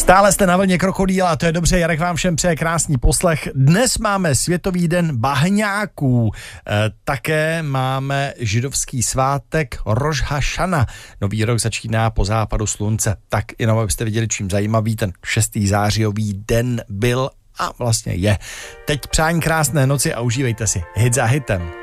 Stále jste na vlně Krokodýla, to je dobře, Jarek vám všem přeje krásný poslech. Dnes máme Světový den bahňáků, také máme židovský svátek Roš Hašana. Nový rok začíná po západu slunce, tak jenom abyste viděli, čím zajímavý ten 6. zářijový den byl a vlastně je. Teď přání krásné noci a užívejte si hit za hitem.